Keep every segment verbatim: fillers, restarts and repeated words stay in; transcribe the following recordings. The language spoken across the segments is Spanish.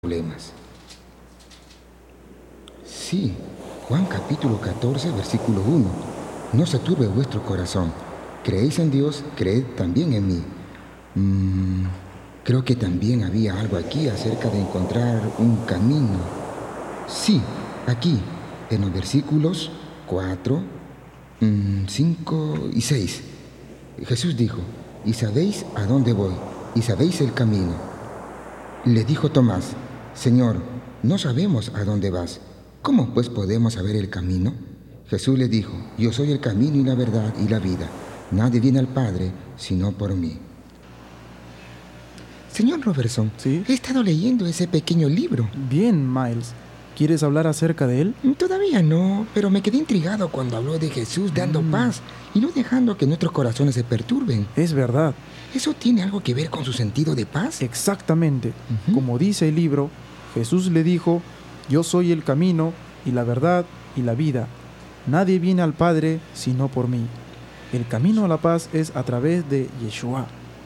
problemas. Sí, Juan capítulo catorce, versículo uno. No se turbe vuestro corazón. Creéis en Dios, creed también en mí. Mm, creo que también había algo aquí acerca de encontrar un camino. Sí, aquí, en los versículos cuatro, cinco y seis. Jesús dijo, y sabéis a dónde voy, y sabéis el camino. Le dijo Tomás, Señor, no sabemos a dónde vas. ¿Cómo pues podemos saber el camino? Jesús le dijo, yo soy el camino y la verdad y la vida. Nadie viene al Padre sino por mí. Señor Robertson, ¿Sí? He estado leyendo ese pequeño libro. Bien, Miles. ¿Quieres hablar acerca de él? Todavía no, pero me quedé intrigado cuando habló de Jesús dando Mm. paz y no dejando que nuestros corazones se perturben. Es verdad, ¿Eso tiene algo que ver con su sentido de paz? exactamente. Ujú. Como dice el libro, Jesús le dijo, yo soy el camino y la verdad y la vida. Nadie viene al Padre sino por mí. El camino a la paz es a través de Yeshua.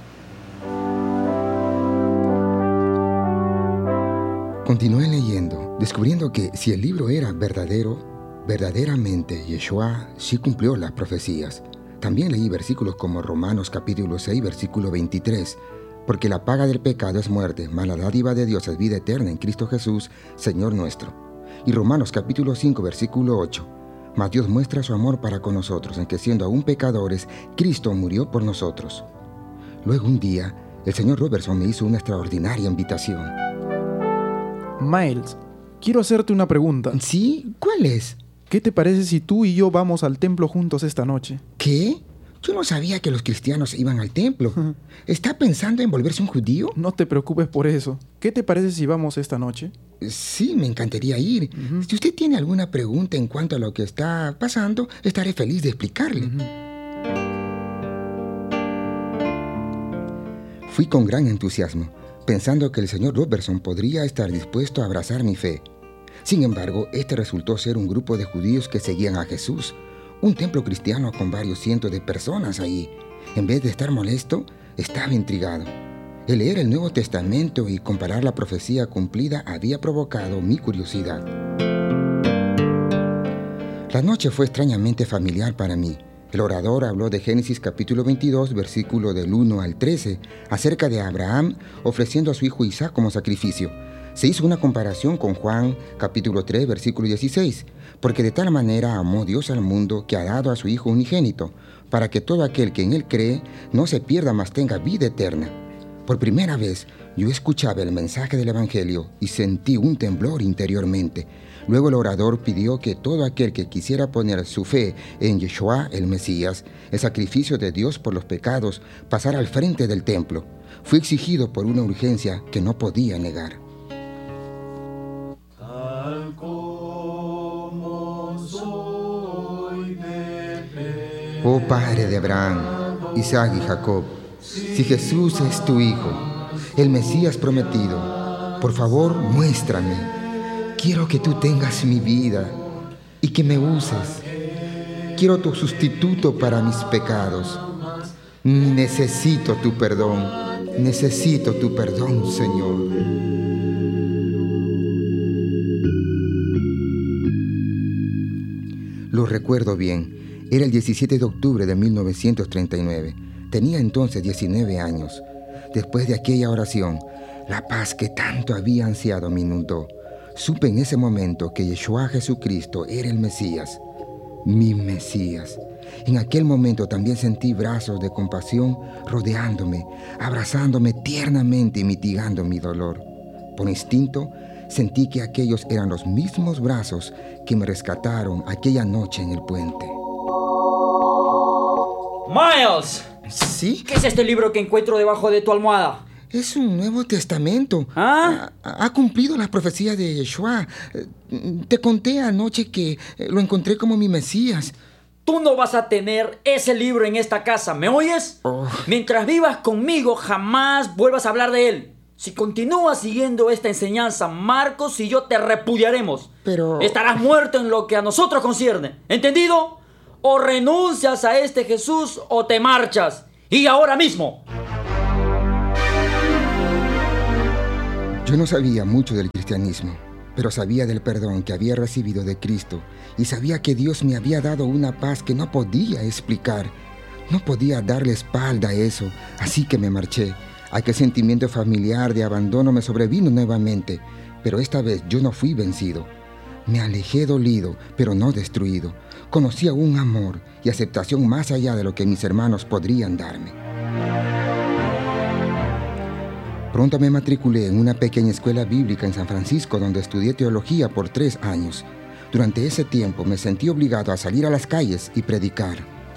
Continué leyendo, descubriendo que si el libro era verdadero, verdaderamente Yeshua sí cumplió las profecías. También leí versículos como Romanos capítulo seis, versículo veintitrés, porque la paga del pecado es muerte, mas la dádiva de Dios es vida eterna en Cristo Jesús, Señor nuestro. Y Romanos capítulo cinco, versículo ocho, mas Dios muestra su amor para con nosotros, en que siendo aún pecadores, Cristo murió por nosotros. Luego un día, el señor Robertson me hizo una extraordinaria invitación. Miles, quiero hacerte una pregunta. ¿Sí? ¿Cuál es? ¿Qué te parece si tú y yo vamos al templo juntos esta noche? ¿Qué? Yo no sabía que los cristianos iban al templo. ¿Está pensando en volverse un judío? No te preocupes por eso. ¿Qué te parece si vamos esta noche? Sí, me encantaría ir. Ujú. Si usted tiene alguna pregunta en cuanto a lo que está pasando, estaré feliz de explicarle. Ujú. Fui con gran entusiasmo, pensando que el señor Robertson podría estar dispuesto a abrazar mi fe. Sin embargo, este resultó ser un grupo de judíos que seguían a Jesús, un templo cristiano con varios cientos de personas ahí. En vez de estar molesto, estaba intrigado. El leer el Nuevo Testamento y comparar la profecía cumplida había provocado mi curiosidad. La noche fue extrañamente familiar para mí. El orador habló de Génesis capítulo veintidós, versículo del uno al trece, acerca de Abraham ofreciendo a su hijo Isaac como sacrificio. Se hizo una comparación con Juan capítulo tres, versículo dieciséis, porque de tal manera amó Dios al mundo que ha dado a su Hijo unigénito, para que todo aquel que en él cree no se pierda, mas tenga vida eterna. Por primera vez yo escuchaba el mensaje del Evangelio y sentí un temblor interiormente. Luego el orador pidió que todo aquel que quisiera poner su fe en Yeshua, el Mesías, el sacrificio de Dios por los pecados, pasara al frente del templo. Fui exigido por una urgencia que no podía negar. Tal como soy de fe. Oh Padre de Abraham, Isaac y Jacob, si Jesús es tu Hijo, el Mesías prometido, por favor muéstrame. Quiero que tú tengas mi vida y que me uses. Quiero tu sustituto para mis pecados. Necesito tu perdón. Necesito tu perdón, Señor. Lo recuerdo bien. Era el diecisiete de octubre de mil novecientos treinta y nueve. Tenía entonces diecinueve años. Después de aquella oración, la paz que tanto había ansiado me inundó. Supe en ese momento que Yeshua Jesucristo era el Mesías, mi Mesías. En aquel momento también sentí brazos de compasión rodeándome, abrazándome tiernamente y mitigando mi dolor. Por instinto, sentí que aquellos eran los mismos brazos que me rescataron aquella noche en el puente. ¡Miles! ¿Sí? ¿Qué es este libro que encuentro debajo de tu almohada? Es un Nuevo Testamento. ¿Ah? Ha, ha cumplido las profecías de Yeshua. Eh, Te conté anoche que eh, lo encontré como mi Mesías. Tú no vas a tener ese libro en esta casa, ¿me oyes? Oh. Mientras vivas conmigo, jamás vuelvas a hablar de él. Si continúas siguiendo esta enseñanza, Marcos y yo te repudiaremos. Pero- Estarás muerto en lo que a nosotros concierne. ¿Entendido? O renuncias a este Jesús o te marchas. Y ahora mismo. Yo no sabía mucho del cristianismo, pero sabía del perdón que había recibido de Cristo y sabía que Dios me había dado una paz que no podía explicar. No podía darle espalda a eso, así que me marché. Aquel sentimiento familiar de abandono me sobrevino nuevamente, pero esta vez yo no fui vencido. Me alejé dolido, pero no destruido. Conocía un amor y aceptación más allá de lo que mis hermanos podrían darme. Pronto me matriculé en una pequeña escuela bíblica en San Francisco donde estudié teología por tres años. Durante ese tiempo me sentí obligado a salir a las calles y predicar.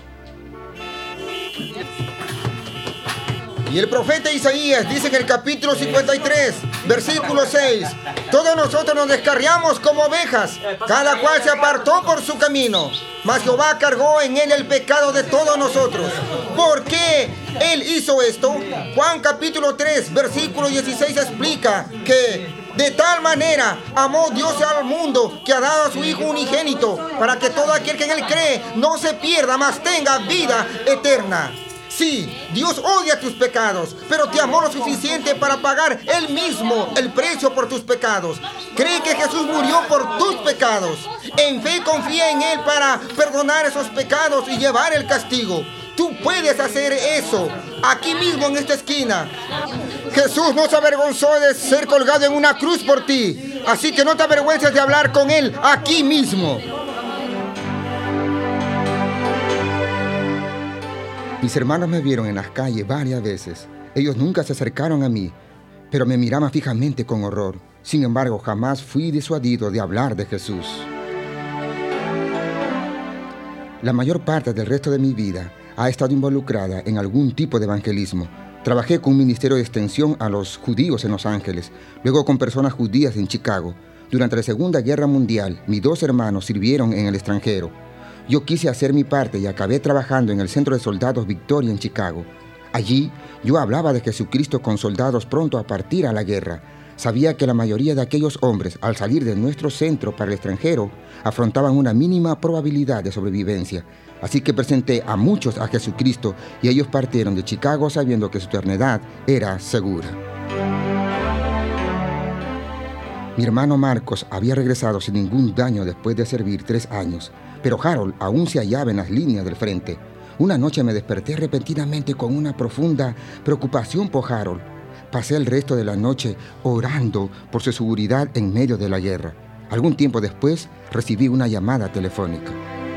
Y el profeta Isaías dice en el capítulo cincuenta y tres, versículo seis, todos nosotros nos descarriamos como ovejas, cada cual se apartó por su camino, mas Jehová cargó en él el pecado de todos nosotros. ¿Por qué él hizo esto? Juan capítulo tres, versículo dieciséis explica que de tal manera amó Dios al mundo que ha dado a su Hijo unigénito, para que todo aquel que en él cree no se pierda, mas tenga vida eterna. Sí, Dios odia tus pecados, pero te amó lo suficiente para pagar Él mismo el precio por tus pecados. Cree que Jesús murió por tus pecados. En fe confía en Él para perdonar esos pecados y llevar el castigo. Tú puedes hacer eso, aquí mismo en esta esquina. Jesús no se avergonzó de ser colgado en una cruz por ti, así que no te avergüences de hablar con Él aquí mismo. Mis hermanos me vieron en las calles varias veces. Ellos nunca se acercaron a mí, pero me miraban fijamente con horror. Sin embargo, jamás fui disuadido de hablar de Jesús. La mayor parte del resto de mi vida ha estado involucrada en algún tipo de evangelismo. Trabajé con un ministerio de extensión a los judíos en Los Ángeles, luego con personas judías en Chicago. Durante la Segunda Guerra Mundial, mis dos hermanos sirvieron en el extranjero. Yo quise hacer mi parte y acabé trabajando en el Centro de Soldados Victoria en Chicago. Allí, yo hablaba de Jesucristo con soldados pronto a partir a la guerra. Sabía que la mayoría de aquellos hombres, al salir de nuestro centro para el extranjero, afrontaban una mínima probabilidad de sobrevivencia. Así que presenté a muchos a Jesucristo y ellos partieron de Chicago sabiendo que su eternidad era segura. Mi hermano Marcos había regresado sin ningún daño después de servir tres años. Pero Harold aún se hallaba en las líneas del frente. Una noche me desperté repentinamente con una profunda preocupación por Harold. Pasé el resto de la noche orando por su seguridad en medio de la guerra. Algún tiempo después recibí una llamada telefónica.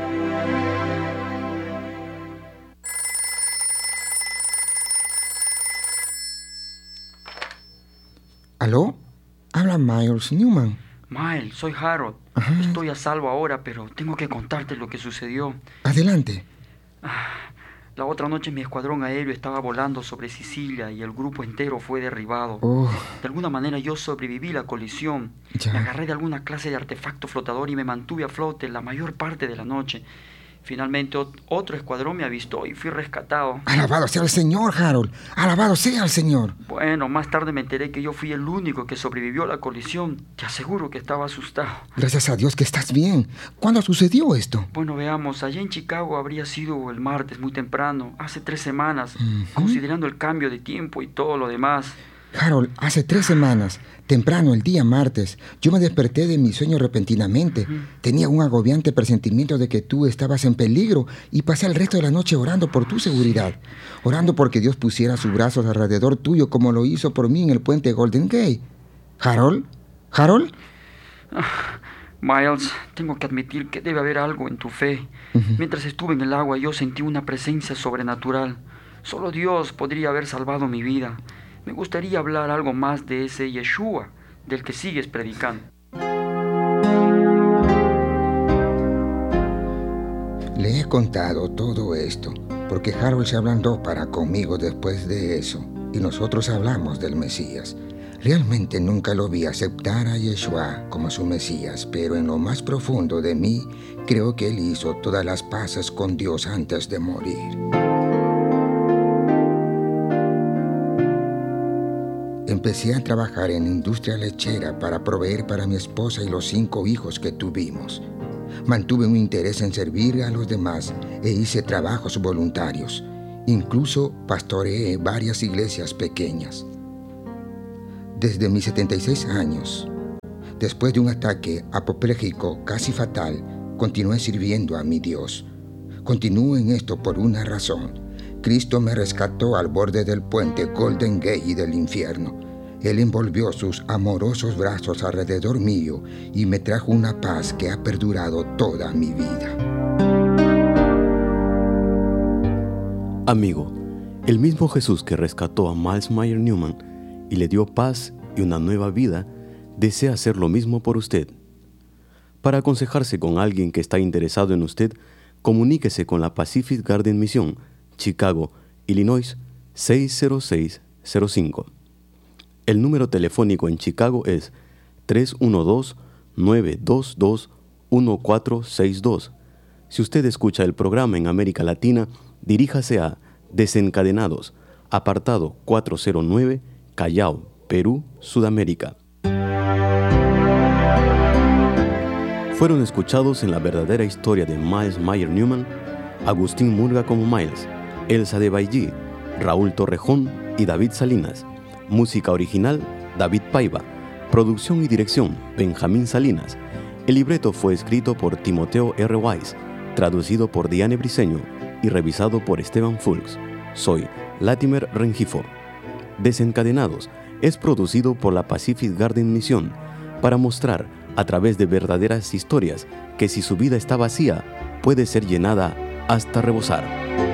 ¿Aló? Habla Miles Newman. Miles, soy Harold. Ajá. Estoy a salvo ahora, pero tengo que contarte lo que sucedió. Adelante. La otra noche mi escuadrón aéreo estaba volando sobre Sicilia y el grupo entero fue derribado. Oh. De alguna manera yo sobreviví la colisión. Ya. Me agarré de alguna clase de artefacto flotador y me mantuve a flote la mayor parte de la noche. Finalmente otro escuadrón me avistó y fui rescatado. Alabado sea el Señor, Harold. Alabado sea el Señor. Bueno, más tarde me enteré que yo fui el único que sobrevivió a la colisión. Te aseguro que estaba asustado. Gracias a Dios que estás bien. ¿Cuándo sucedió esto? Bueno, veamos. Allá en Chicago habría sido el martes muy temprano, hace tres semanas, Uh-huh. considerando el cambio de tiempo y todo lo demás. Harold, hace tres semanas, temprano el día martes, yo me desperté de mi sueño repentinamente. Uh-huh. Tenía un agobiante presentimiento de que tú estabas en peligro y pasé el resto de la noche orando por tu seguridad, orando porque Dios pusiera sus brazos alrededor tuyo como lo hizo por mí en el puente Golden Gate. ¿Harold? ¿Harold? Ah, Miles, tengo que admitir que debe haber algo en tu fe. Uh-huh. Mientras estuve en el agua yo sentí una presencia sobrenatural. Solo Dios podría haber salvado mi vida. Me gustaría hablar algo más de ese Yeshua, del que sigues predicando. Le he contado todo esto porque Harold se ablandó para conmigo después de eso y nosotros hablamos del Mesías. Realmente nunca lo vi aceptar a Yeshua como su Mesías, pero en lo más profundo de mí creo que él hizo todas las paces con Dios antes de morir. Empecé a trabajar en industria lechera para proveer para mi esposa y los cinco hijos que tuvimos. Mantuve un interés en servir a los demás e hice trabajos voluntarios. Incluso pastoreé varias iglesias pequeñas. desde mis setenta y seis años. Después de un ataque apopléjico casi fatal, continué sirviendo a mi Dios. Continúo en esto por una razón. Cristo me rescató al borde del puente Golden Gate del infierno. Él envolvió sus amorosos brazos alrededor mío y me trajo una paz que ha perdurado toda mi vida. Amigo, el mismo Jesús que rescató a Myles Meyer Newman y le dio paz y una nueva vida, desea hacer lo mismo por usted. Para aconsejarse con alguien que está interesado en usted, comuníquese con la Pacific Garden Mission, Chicago, Illinois, seis cero seis cero cinco. El número telefónico en Chicago es tres uno dos, nueve dos dos, uno cuatro seis dos. Si usted escucha el programa en América Latina, diríjase a Desencadenados, apartado cuatrocientos nueve, Callao, Perú, Sudamérica. Fueron escuchados en la verdadera historia de Myles Meyer Newman, Agustín Murga como Myles, Elsa de Bailly, Raúl Torrejón y David Salinas. Música original, David Paiva. Producción y dirección, Benjamín Salinas. El libreto fue escrito por Timoteo R. Weiss, traducido por Diane Briceño y revisado por Esteban Fulks. Soy Latimer Rengifo. Desencadenados es producido por la Pacific Garden Mission para mostrar, a través de verdaderas historias, que si su vida está vacía, puede ser llenada hasta rebosar.